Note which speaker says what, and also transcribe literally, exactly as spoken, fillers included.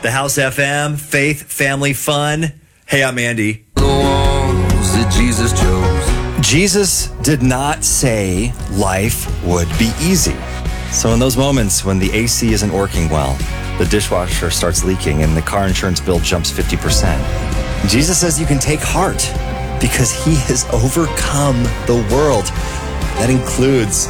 Speaker 1: The House F M, faith, family, fun. Hey, I'm Andy.
Speaker 2: The walls that Jesus chose.
Speaker 1: Jesus did not say life would be easy. So in those moments when the A C isn't working well, the dishwasher starts leaking, and the car insurance bill jumps fifty percent, Jesus says you can take heart because he has overcome the world. That includes